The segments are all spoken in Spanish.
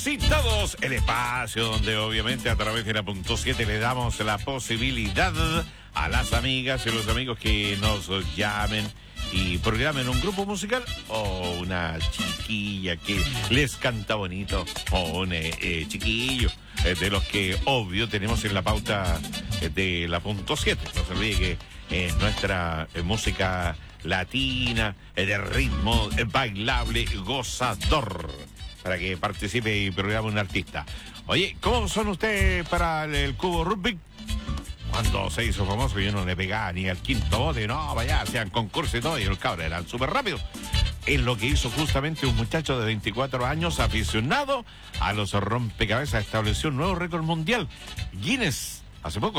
y todos, el espacio donde obviamente a través de la punto 7 le damos la posibilidad a las amigas y los amigos que nos llamen y programen un grupo musical o una chiquilla que les canta bonito o un chiquillo de los que obvio tenemos en la pauta de la punto 7. No se olvide que nuestra música latina, de ritmo bailable, gozador, para que participe y programe un artista. Oye, ¿cómo son ustedes para el cubo Rubik? Cuando se hizo famoso yo no le pegaba ni al quinto bote, no, vaya, hacían concurso y todo, y los cabros eran súper rápidos. Es lo que hizo justamente un muchacho de 24 años aficionado a los rompecabezas. Estableció un nuevo récord mundial. Guinness, hace poco,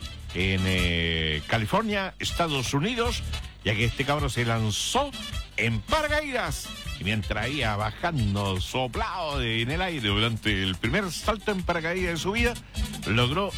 en California, Estados Unidos, ya que este cabro se lanzó en paracaídas y mientras iba bajando soplado en el aire durante el primer salto en paracaídas de su vida, logró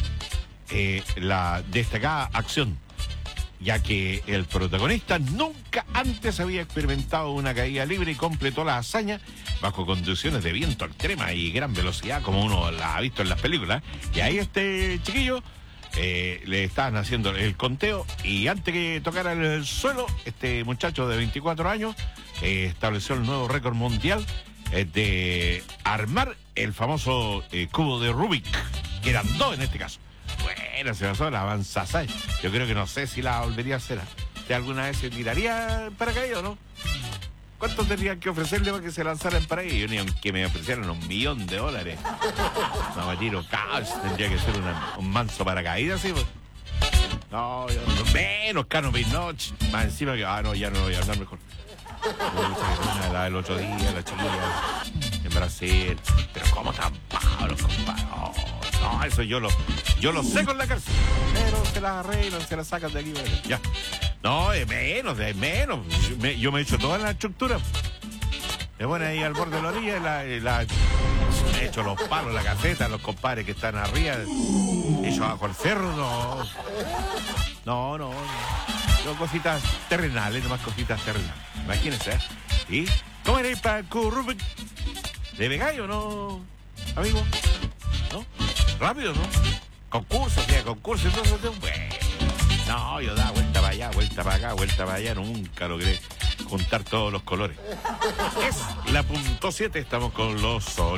la destacada acción, ya que el protagonista nunca antes había experimentado una caída libre y completó la hazaña bajo condiciones de viento extrema y gran velocidad, como uno la ha visto en las películas. Y ahí este chiquillo le estaban haciendo el conteo y antes que tocara el suelo, este muchacho de 24 años estableció el nuevo récord mundial de armar el famoso cubo de Rubik, que eran dos en este caso. Bueno, se pasó la avanzada. Yo creo que no sé si la volvería a hacer. ¿Usted alguna vez se tiraría en paracaídas o no? ¿Cuánto tendrían que ofrecerle para que se lanzara en paracaídas? Yo ni aunque me ofrecieran $1.000.000. No, me tiro cash. Tendría que ser un manso paracaídas, ¿sí? Pues. No, menos Canopy Notch. Más encima que, no, ya no voy a hablar mejor. La del otro día, la chiquilla en Brasil. Pero ¿cómo tan palos, compadre? No, eso yo lo sé con la cárcel. Pero se la arreglan, se la sacan de aquí. Ya. No, de menos. Yo me he hecho toda la estructura. Me ponen ahí al borde de la orilla me he hecho los palos, la caseta, los compadres que están arriba. Ellos bajo el cerro, no. Yo cositas terrenales, nomás cositas terrenales. Imagínense, ¿Y cómo era para el cubo Rubik? ¿De pegáis o no, amigo? ¿No? Rápido, ¿no? Concurso, entonces, bueno. No, yo da vuelta para allá, vuelta para acá, vuelta para allá, nunca logré juntar todos los colores. Es la punto 7, estamos con los soles.